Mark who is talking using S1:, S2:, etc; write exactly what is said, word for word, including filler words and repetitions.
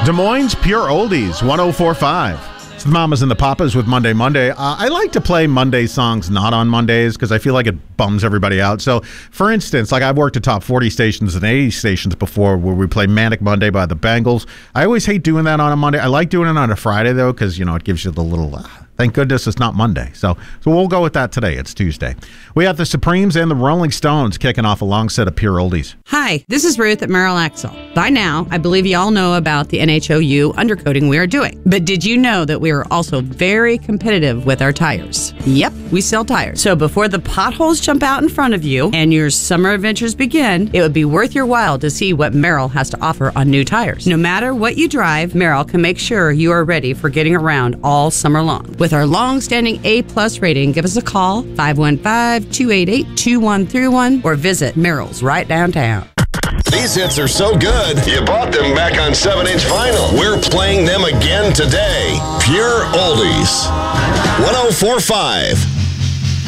S1: Des Moines Pure Oldies, one oh four point five. It's the Mamas and the Papas with Monday Monday. Uh, I like to play Monday songs not on Mondays because I feel like it bums everybody out. So, for instance, like I've worked at top forty stations and eighty stations before where we play Manic Monday by the Bangles. I always hate doing that on a Monday. I like doing it on a Friday, though, because, you know, it gives you the little... Uh, Thank goodness it's not Monday. So so we'll go with that today. It's Tuesday. We have the Supremes and the Rolling Stones kicking off a long set of pure oldies.
S2: Hi, this is Ruth at Merrill Axle. By now, I believe you all know about the N H O U undercoating we are doing. But did you know that we are also very competitive with our tires? Yep, we sell tires. So before the potholes jump out in front of you and your summer adventures begin, it would be worth your while to see what Merrill has to offer on new tires. No matter what you drive, Merrill can make sure you are ready for getting around all summer long. With our long-standing A-plus rating, give us a call, five one five, two eight eight, two one three one, or visit Merrill's right downtown.
S3: These hits are so good, you bought them back on seven inch vinyl. We're playing them again today. Pure Oldies. one oh four point five.